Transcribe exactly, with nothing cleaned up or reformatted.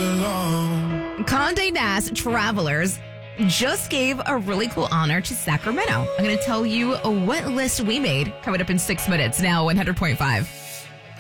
belong. Condé Nast Travelers just gave a really cool honor to Sacramento. I'm going to tell you what list we made coming up in six minutes now, one hundred point five.